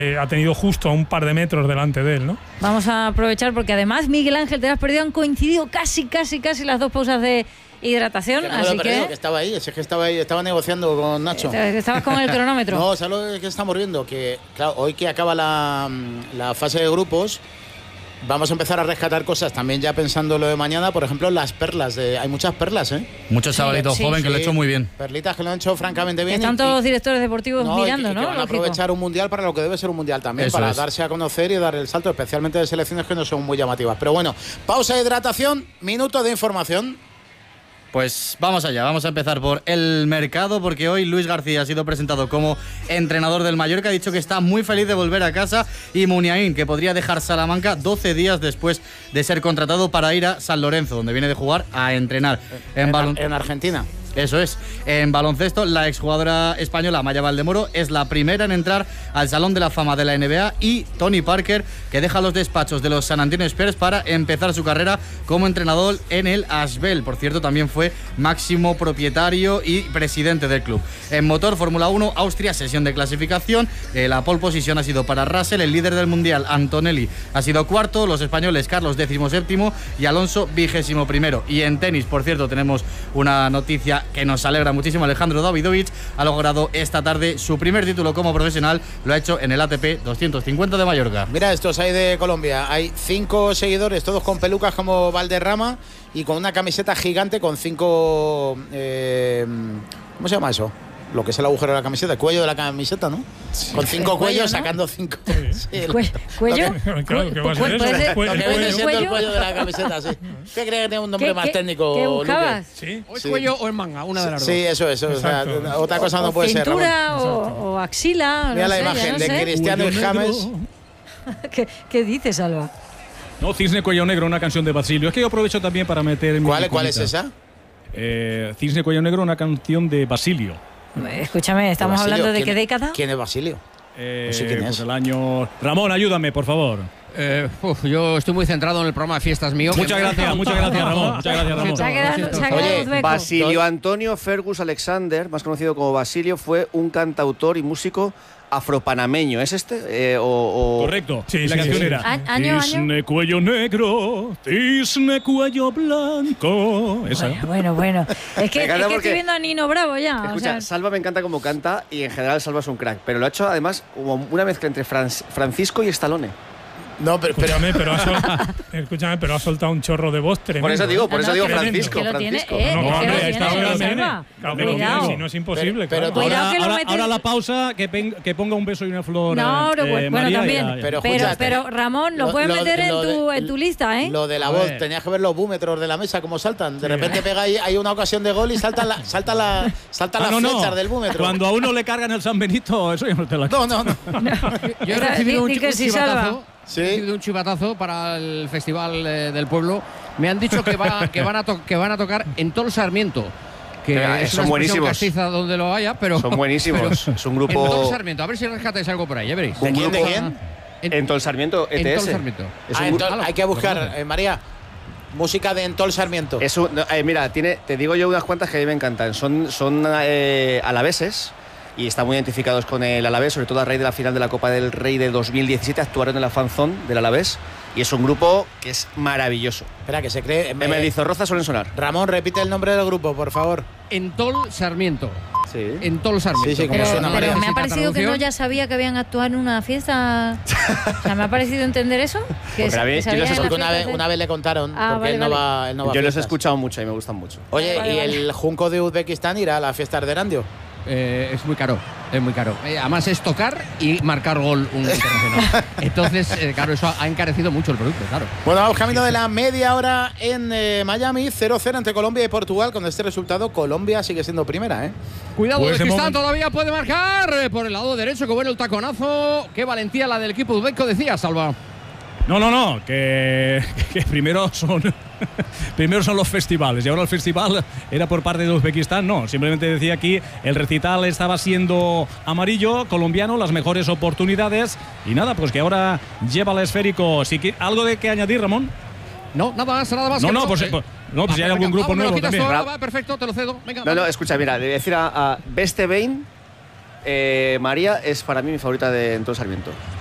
ha tenido justo a un par de metros delante de él, ¿no? Vamos a aprovechar porque además Miguel Ángel, te has perdido, han coincidido casi las dos pausas de hidratación, así que estaba ahí, es que estaba ahí, estaba negociando con Nacho. Estabas con el cronómetro. No, ¿sabes lo que estamos viendo? Que claro, hoy que acaba la fase de grupos, vamos a empezar a rescatar cosas también ya pensando lo de mañana, por ejemplo, las perlas. Hay muchas perlas, ¿eh? Muchos chavalitos jóvenes que lo han hecho muy bien. Perlitas que lo han hecho francamente bien. Están todos los directores deportivos mirando, y ¿no? que van a aprovechar un mundial para lo que debe ser un mundial también, Eso para es. darse a conocer y dar el salto, especialmente de selecciones que no son muy llamativas. Pero bueno, pausa de hidratación, minuto de información. Pues vamos allá, vamos a empezar por el mercado, porque hoy Luis García ha sido presentado como entrenador del Mallorca, ha dicho que está muy feliz de volver a casa, y Muniain, que podría dejar Salamanca 12 días después de ser contratado para ir a San Lorenzo, donde viene de jugar a entrenar. En Argentina. Eso es. En baloncesto, la exjugadora española Amaya Valdemoro es la primera en entrar al Salón de la Fama de la NBA, y Tony Parker, que deja los despachos de los San Antonio Spurs para empezar su carrera como entrenador en el Asvel. Por cierto, también fue máximo propietario y presidente del club. En motor, Fórmula 1, Austria, sesión de clasificación. La pole position ha sido para Russell, el líder del mundial, Antonelli, ha sido cuarto, los españoles Carlos 17º y Alonso 21º. Y en tenis, por cierto, tenemos una noticia que nos alegra muchísimo. Alejandro Davidovich ha logrado esta tarde su primer título como profesional, lo ha hecho en el ATP 250 de Mallorca. Mira, estos hay de Colombia, hay 5 seguidores, todos con pelucas como Valderrama y con una camiseta gigante con 5... ¿cómo se llama eso? Lo que es el agujero de la camiseta, el cuello de la camiseta, ¿no? Sí. Con 5 cuellos, ¿no? Sacando 5. Sí, ¿Cuello? Claro, ¿qué va a ser eso? Lo que viene siendo el cuello de la camiseta, sí. ¿Qué crees que tiene un nombre más técnico? ¿Qué buscabas? ¿Sí? O es cuello o es manga, una de las dos. Sí, eso. O sea, otra cosa no puede ser. Cintura o axila. Mira no la sé, imagen no de sé. Cristiano y James. ¿Qué dices, Alba? No, Cisne Cuello Negro, una canción de Basilio. Es que yo aprovecho también para meter... ¿Cuál es esa? Cisne Cuello Negro, una canción de Basilio. Escúchame, ¿estamos hablando de qué década? ¿Quién es Basilio? No sé quién es. Pues el año... Ramón, ayúdame, por favor. Yo estoy muy centrado en el programa de fiestas mío. Muchas gracias, Ramón. Muchas gracias, Ramón. Se ha quedado Oye, uzbeco. Basilio Antonio Fergus Alexander, más conocido como Basilio, fue un cantautor y músico afropanameño. ¿Es este? Correcto. Sí, la canción era Año. Cisne Cuello Negro, Cisne Cuello Blanco. Esa. Bueno. Es que porque- estoy viendo a Nino Bravo ya. Escucha, Salva me encanta cómo canta, y en general Salva es un crack, pero lo ha hecho además como una mezcla entre Francisco y Stallone. No, pero Escúchame, pero ha soltado un chorro de voz tremendo. Por eso digo tremendo. Francisco. Que lo tiene, Francisco. No, es que hombre, lo ahí está, tiene, obviamente. Salva. Claro que lo Cuidado. tiene, si no es imposible. Pero claro. Cuidado que lo metes- Ahora la pausa, que ponga un beso y una flor. No, bueno, María, también. ya. Pero Ramón, lo puedes meter en tu lista, ¿eh? Lo de la A voz, ver. tenías que ver los búmetros de la mesa, cómo saltan. De repente pega ahí, hay una ocasión de gol y saltan las flechas del búmetro. Cuando a uno le cargan el San Benito, eso ya no te la... No. Yo he recibido un que sí, Salva. chivatazo. He recibido un chivatazo para el Festival del Pueblo. Me han dicho que van a tocar en Tol Sarmiento. Que Son es una expresión buenísimos. castiza donde lo haya, pero... Son buenísimos. Es un En Tol grupo. Sarmiento, a ver si rescatáis algo por ahí, ya veréis. ¿De quién? En Tol Sarmiento ETS. En Tol Sarmiento. Es un grupo. Hay que buscar, María, música de Entol Sarmiento. Mira, te digo yo unas cuantas que a mí me encantan. Son alaveses y están muy identificados con el Alavés, sobre todo a raíz de la final de la Copa del Rey de 2017. Actuaron en la fanzón del Alavés y es un grupo que es maravilloso. Espera, que se cree. En Mendizorroza suelen sonar. Ramón, repite el nombre del grupo, por favor. En Tol Sarmiento. Sí. En Tol Sarmiento. Sí, como Pero, suena, María. pero me ha Necesita parecido que no traducción. ya sabía que habían actuado en una fiesta. O sea, me ha parecido entender eso. Que Porque a mí- que yo sabían los en la Porque fiesta una vez le contaron, Ah, porque vale, él no va a Yo los he fiestas. escuchado mucho y me gustan mucho. Oye, Vale, ¿y vale. el Junco de Uzbekistán irá a las fiestas de Erandio? Es muy caro. Además es tocar y marcar gol un internacional. Entonces, claro, eso ha encarecido mucho el producto, claro. Bueno, vamos camino de la media hora en Miami, 0-0 entre Colombia y Portugal. Con este resultado, Colombia sigue siendo primera, ¿eh? Cuidado, Pues de Uzbekistán momento- todavía puede marcar por el lado derecho. Qué bueno el taconazo. Qué valentía la del equipo uzbeco, decía Salva. No, que primero son los festivales y ahora el festival era por parte de Uzbekistán. No, simplemente decía aquí el recital estaba siendo amarillo, colombiano, las mejores oportunidades y nada, pues que ahora lleva el esférico. ¿Algo de que añadir, Ramón? No, nada más. No, pues si hay algún grupo me lo nuevo quitas también. tú ahora, va, perfecto, te lo cedo. Venga, No, escucha, mira, le voy a decir a Beste Bain María es para mí mi favorita de en todo Sarmiento.